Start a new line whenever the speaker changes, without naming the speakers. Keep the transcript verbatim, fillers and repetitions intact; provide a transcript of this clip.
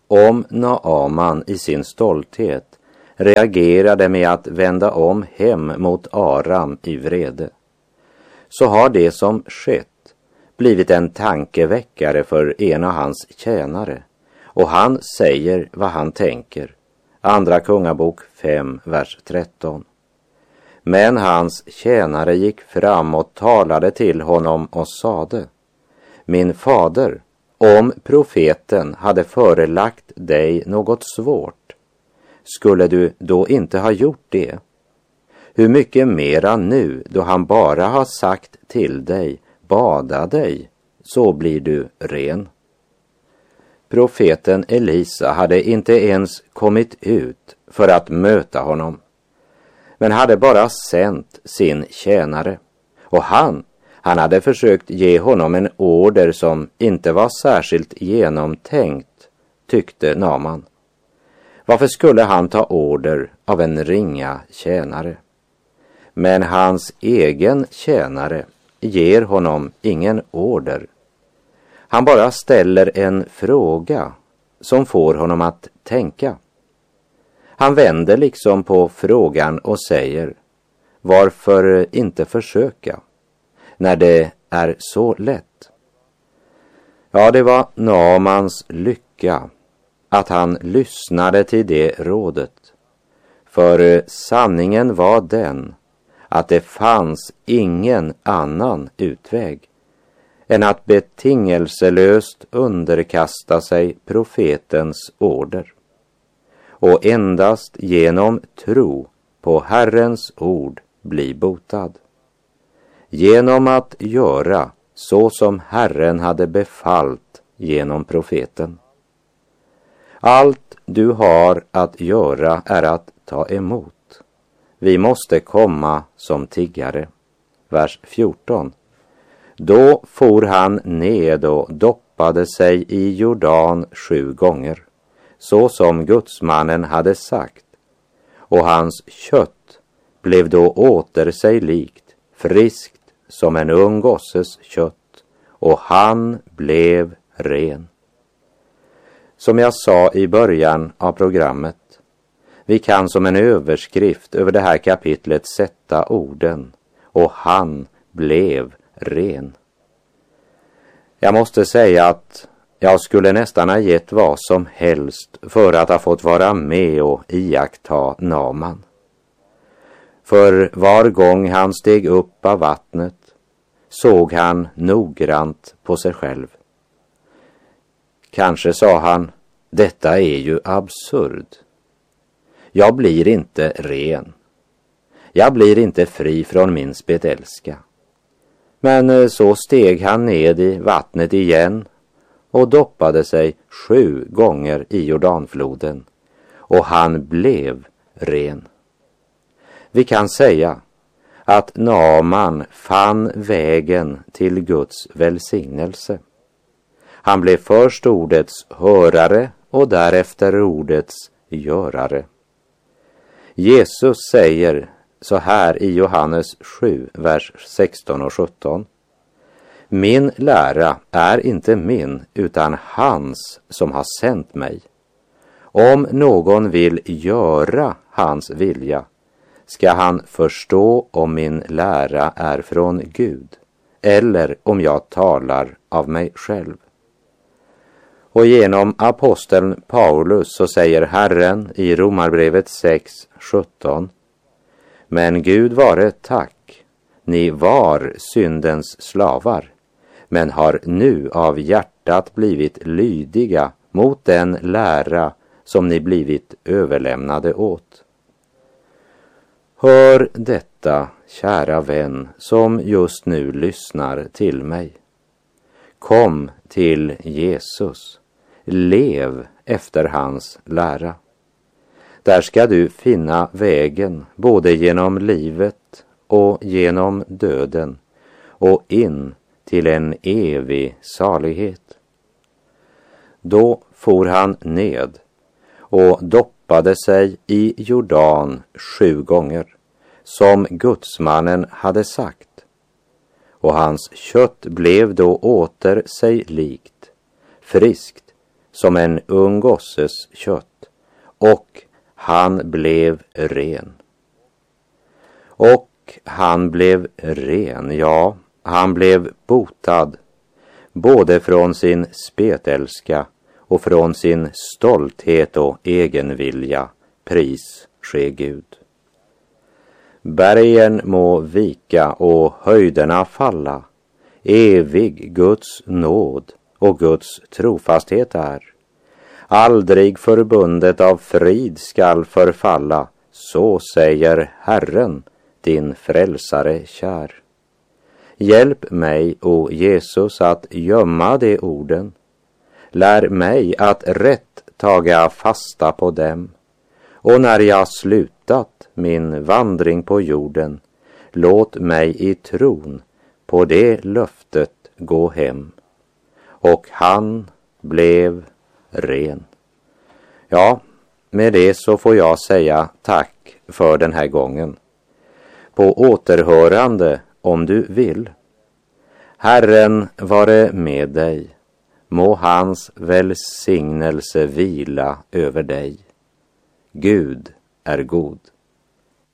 om Naaman i sin stolthet reagerade med att vända om hem mot Aram i vrede, så har det som skett blivit en tankeväckare för en av hans tjänare, och han säger vad han tänker. Andra Kungabok fem, vers tretton. Men hans tjänare gick fram och talade till honom och sade: Min fader, om profeten hade förelagt dig något svårt, skulle du då inte ha gjort det? Hur mycket mera nu, då han bara har sagt till dig: bada dig, så blir du ren. Profeten Elisa hade inte ens kommit ut för att möta honom, men hade bara sänt sin tjänare. Och han, han hade försökt ge honom en order som inte var särskilt genomtänkt, tyckte Naaman. Varför skulle han ta order av en ringa tjänare? Men hans egen tjänare ger honom ingen order. Han bara ställer en fråga som får honom att tänka. Han vänder liksom på frågan och säger: varför inte försöka när det är så lätt? Ja, det var Naamans lycka att han lyssnade till det rådet. För sanningen var den att det fanns ingen annan utväg än att betingelselöst underkasta sig profetens order, och endast genom tro på Herrens ord bli botad. Genom att göra så som Herren hade befallt genom profeten. Allt du har att göra är att ta emot. Vi måste komma som tiggare. Vers fjorton. Då for han ned och doppade sig i Jordan sju gånger, så som gudsmannen hade sagt, och hans kött blev då åter sig likt, friskt som en ung gosses kött, och han blev ren. Som jag sa i början av programmet, vi kan som en överskrift över det här kapitlet sätta orden: och han blev ren. Jag måste säga att jag skulle nästan ha gett vad som helst för att ha fått vara med och iaktta Naaman. För var gång han steg upp av vattnet såg han noggrant på sig själv. Kanske sa han: detta är ju absurd. Jag blir inte ren. Jag blir inte fri från min spetälska. Men så steg han ned i vattnet igen och doppade sig sju gånger i Jordanfloden, och han blev ren. Vi kan säga att Naaman fann vägen till Guds välsignelse. Han blev först ordets hörare och därefter ordets görare. Jesus säger så här i Johannes sju, vers sexton och sjutton. Min lära är inte min, utan hans som har sänt mig. Om någon vill göra hans vilja, ska han förstå om min lära är från Gud, eller om jag talar av mig själv. Och genom aposteln Paulus så säger Herren i Romarbrevet sex, sjutton. Men Gud vare tack, ni var syndens slavar, men har nu av hjärtat blivit lydiga mot den lära som ni blivit överlämnade åt. Hör detta, kära vän, som just nu lyssnar till mig. Kom till Jesus, lev efter hans lära. Där ska du finna vägen både genom livet och genom döden och in till en evig salighet. Då for han ned och doppade sig i Jordan sju gånger, som gudsmannen hade sagt. Och hans kött blev då åter sig likt, friskt som en ung gosses kött, och han blev ren. Och han blev ren, ja, han blev botad, både från sin spetälska och från sin stolthet och egenvilja, pris ske Gud. Bergen må vika och höjderna falla, evig Guds nåd och Guds trofasthet är. Aldrig förbundet av frid skall förfalla, så säger Herren, din frälsare kär. Hjälp mig, o Jesus, att gömma de orden. Lär mig att rätt taga fasta på dem. Och när jag slutat min vandring på jorden, låt mig i tron på det löftet gå hem. Och han blev ren. Ja, med det så får jag säga tack för den här gången. På återhörande om du vill. Herren vare med dig. Må hans välsignelse vila över dig. Gud är god.